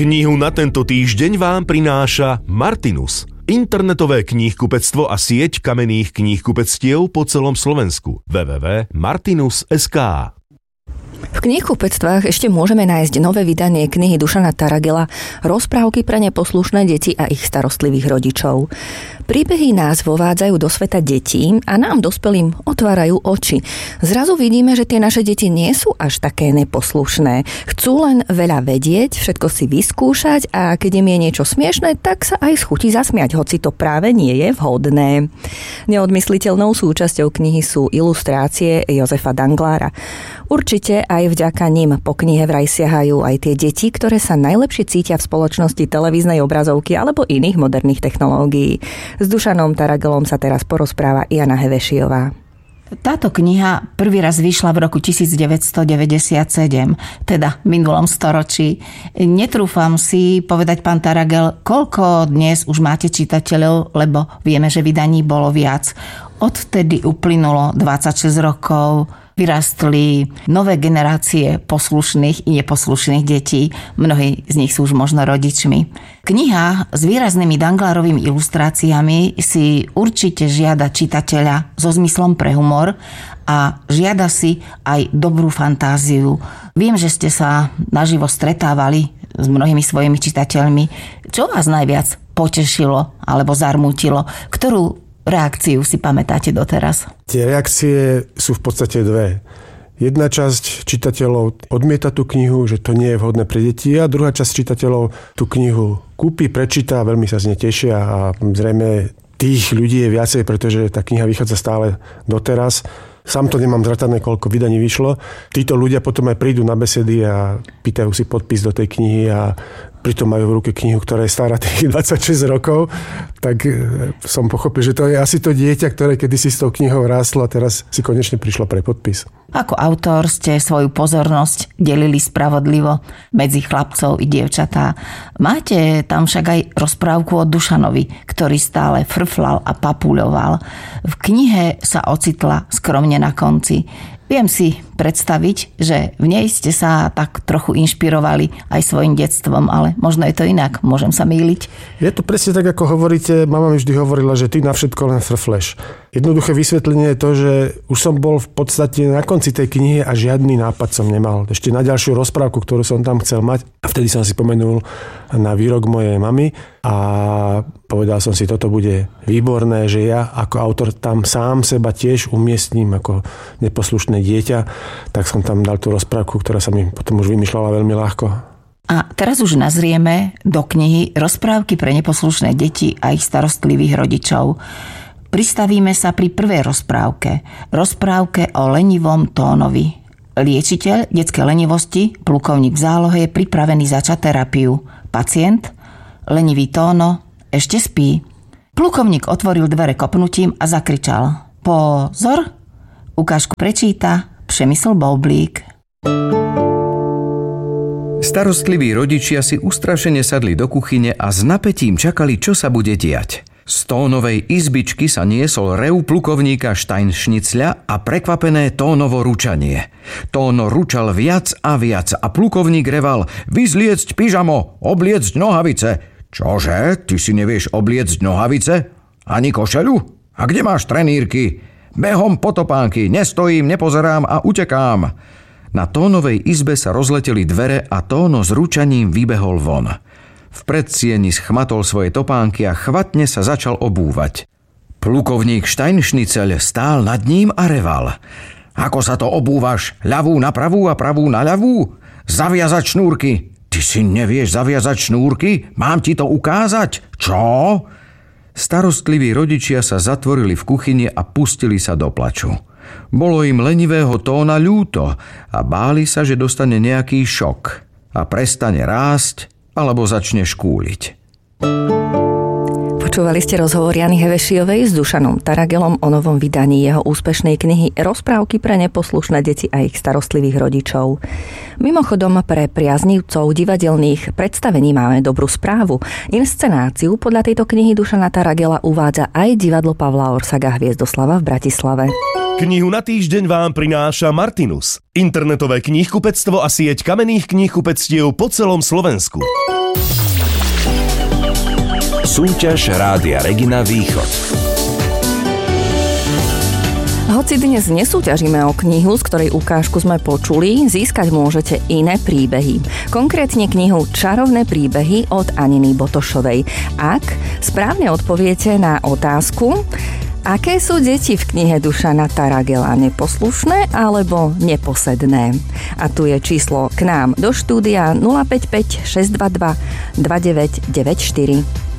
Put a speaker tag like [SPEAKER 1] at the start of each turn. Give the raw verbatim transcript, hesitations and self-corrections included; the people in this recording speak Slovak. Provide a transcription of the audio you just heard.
[SPEAKER 1] Knihu na tento týždeň vám prináša Martinus, internetové knihkupectvo a sieť kamenných knihkupectiev po celom Slovensku. w w w bodka martinus bodka es ká.
[SPEAKER 2] V knihkupectvách ešte môžeme nájsť nové vydanie knihy Dušana Taragela Rozprávky pre neposlušné deti a ich starostlivých rodičov. Príbehy nás vovádzajú do sveta detí a nám dospelým otvárajú oči. Zrazu vidíme, že tie naše deti nie sú až také neposlušné. Chcú len veľa vedieť, všetko si vyskúšať a keď im je niečo smiešné, tak sa aj schutí zasmiať, hoci to práve nie je vhodné. Neodmysliteľnou súčasťou knihy sú ilustrácie Jozefa Danglára. Určite aj vďaka nim po knihe vraj siahajú aj tie deti, ktoré sa najlepšie cítia v spoločnosti televíznej obrazovky alebo iných moderných technológií. S Dušanom Taragelom sa teraz porozpráva Jana Hevešiová.
[SPEAKER 3] Táto kniha prvý raz vyšla v roku devätnásťstodeväťdesiatsedem, teda v minulom storočí. Netrúfam si povedať, pán Taragel, koľko dnes už máte čitateľov, lebo vieme, že vydaní bolo viac. Odtedy uplynulo dvadsaťšesť rokov, vyrastli nové generácie poslušných i neposlušných detí. Mnohí z nich sú už možno rodičmi. Kniha s výraznými Danglárovými ilustráciami si určite žiada čitateľa so zmyslom pre humor a žiada si aj dobrú fantáziu. Viem, že ste sa naživo stretávali s mnohými svojimi čitateľmi. Čo vás najviac potešilo alebo zarmútilo? Ktorú reakciu si pamätáte doteraz?
[SPEAKER 4] Tie reakcie sú v podstate dve. Jedna časť čitateľov odmieta tú knihu, že to nie je vhodné pre deti, a druhá časť čitateľov tú knihu kúpi, prečíta, veľmi sa z nej tešia a zrejme tých ľudí je viacej, pretože tá kniha vychádza stále doteraz. Sám to nemám zratané, koľko vydaní vyšlo. Títo ľudia potom aj prídu na besedy a pýtajú si podpis do tej knihy a pritom majú v ruke knihu, ktorá je stará tých dvadsaťšesť rokov, tak som pochopil, že to je asi to dieťa, ktoré kedysi s tou knihou rástlo a teraz si konečne prišlo pre podpis.
[SPEAKER 3] Ako autor ste svoju pozornosť delili spravodlivo medzi chlapcov i dievčatá. Máte tam však aj rozprávku o Dušanovi, ktorý stále frflal a papuľoval. V knihe sa ocitla skromne na konci. Viem si predstaviť, že v nej ste sa tak trochu inšpirovali aj svojim detstvom, ale možno je to inak, môžem sa mýliť.
[SPEAKER 4] Je to presne tak, ako hovoríte. Mama mi vždy hovorila, že ty na všetko len frfleš. Jednoduché vysvetlenie je to, že už som bol v podstate na konci tej knihy a žiadny nápad som nemal. Ešte na ďalšiu rozprávku, ktorú som tam chcel mať. A vtedy som si pomenul na výrok mojej mamy a povedal som si, toto bude výborné, že ja ako autor tam sám seba tiež umiestním ako neposlušné dieťa, tak som tam dal tú rozprávku, ktorá sa mi potom už vymýšľala veľmi ľahko.
[SPEAKER 3] A teraz už nazrieme do knihy Rozprávky pre neposlušné deti a ich starostlivých rodičov. Pristavíme sa pri prvej rozprávke. Rozprávke o lenivom Tónovi. Liečiteľ detskej lenivosti, plukovník v zálohe, je pripravený začať terapiu. Pacient, lenivý Tóno, ešte spí. Plukovník otvoril dvere kopnutím a zakričal: Pozor! Ukážku prečíta Přemysl Boublík.
[SPEAKER 5] Starostliví rodičia si ustrašene sadli do kuchyne a s napätím čakali, čo sa bude diať. Z Tónovej izbičky sa niesol rev plukovníka Štajnšnicľa a prekvapené Tónovo ručanie. Tóno ručal viac a viac a plukovník reval: Vyzliecť pyžamo, obliecť nohavice. Čože? Ty si nevieš obliecť nohavice? Ani košeľu? A kde máš trenírky? Behom po topánky, nestojím, nepozerám a utekám. Na Tónovej izbe sa rozleteli dvere a Tóno s ručaním vybehol von. V predsieni schmatol svoje topánky a chvatne sa začal obúvať. Plukovník Štajnšniceľ stál nad ním a reval: Ako sa to obúvaš? Ľavú na pravú a pravú na ľavú? Zaviazať šnúrky. Ty si nevieš zaviazať šnúrky? Mám ti to ukázať? Čo? Starostliví rodičia sa zatvorili v kuchyni a pustili sa do plaču. Bolo im lenivého Tóna ľúto a báli sa, že dostane nejaký šok a prestane rásť alebo začne škúliť.
[SPEAKER 2] Počúvali ste rozhovor Jany Hevešiovej s Dušanom Taragelom o novom vydaní jeho úspešnej knihy Rozprávky pre neposlušné deti a ich starostlivých rodičov. Mimochodom, pre priaznivcov divadelných predstavení máme dobrú správu. Inscenáciu podľa tejto knihy Dušana Taragela uvádza aj divadlo Pavla Orsaga Hviezdoslava v Bratislave.
[SPEAKER 1] Knihu na týždeň vám prináša Martinus, internetové knihkupectvo a sieť kamenných knihkupectiev po celom Slovensku. Súťaž Rádia Regina Východ.
[SPEAKER 2] Hoci dnes nesúťažíme o knihu, z ktorej ukážku sme počuli, získať môžete iné príbehy. Konkrétne knihu Čarovné príbehy od Aniny Botošovej. Ak správne odpoviete na otázku, aké sú deti v knihe Dušana Taragela, neposlušné alebo neposedné? A tu je číslo k nám do štúdia nula päť päť šesť dva dva dva deväť deväť štyri.